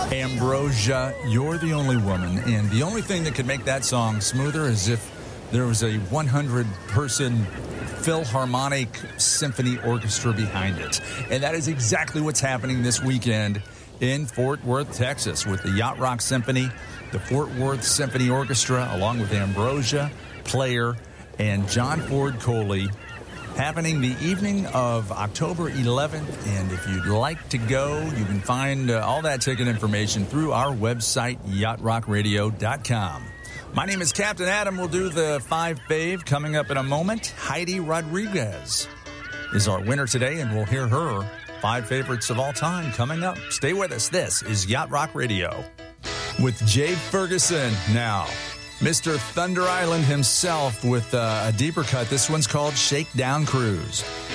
Ambrosia, You're the Only Woman. And the only thing that could make that song smoother is if there was a 100-person Philharmonic Symphony Orchestra behind it. And that is exactly what's happening this weekend in Fort Worth, Texas, with the Yacht Rock Symphony, the Fort Worth Symphony Orchestra, along with Ambrosia, Player, and John Ford Coley, happening the evening of October 11th. And if you'd like to go, you can find all that ticket information through our website, yachtrockradio.com. My name is Captain Adam. We'll do the 5 fave coming up in a moment. Heidi Rodriguez is our winner today, and we'll hear her 5 favorites of all time coming up. Stay with us. This is Yacht Rock Radio with Jay Ferguson. Now, Mr. Thunder Island himself with a deeper cut. This one's called Shakedown Cruise.